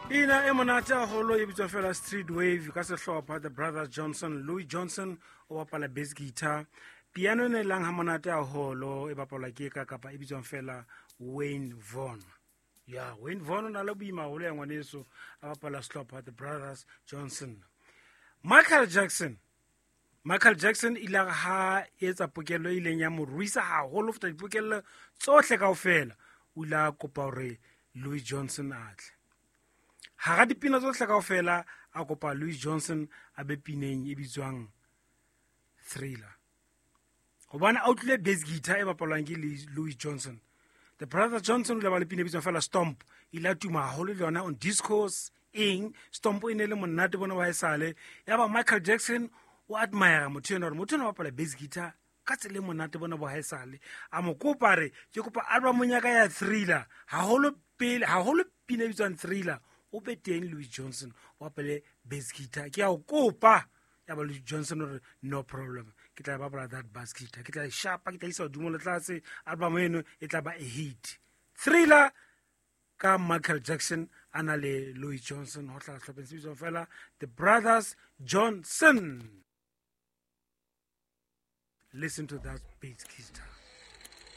Ina e monate haholo e bitswa fela Street Wave ka sehlopha The Brothers Johnson, Louis Johnson o bapala bass guitar. Piano ne lang ha monate haholo e bapalwa ke ka kapa e bitswang fela Wayne Vaughan. Ya, Wayne Vaughan o na le boima haholo ya ngwaneso a bapala sehlopha The Brothers Johnson. Michael Jackson ile ha etsa pokello ileng ya mo ruisa haholo feta dipokello tsohle kaofela. O ile kopa hore Louis Johnson atle. Ha ga dipina tsohle kaofela a kopa Louis Johnson a be pineng e bitswang Thriller. Hobane a utlwile bass guitar e bapalwang ke Louis Johnson. The Brothers Johnson o ile ba le pina e bitswang fela Stomp. Ile tuma haholo le yona on discos eng Stomp e ne le monate bona wa esale. Ya ba Michael Jackson o admire motho ena hore motho ena bapala bass guitar ka tsele monate bona bo haesale. A mo kopa re ke kopa album ya ka ya Thriller. Haholo pina e bitswang Thriller. O be teng Louis Johnson o bapale bass guitar. Ke a o kopa ya ba Louis Johnson hore no problem. Ke tla bapala that bass guitar. Ke tla e shapa, ke tla isa dumo le tlase. Album eno e tla ba a hit. Thriller ka Michael Jackson ana le Louis Johnson ho tla hlopeng se bitswang fela The Brothers Johnson. Listen to that bass guitar.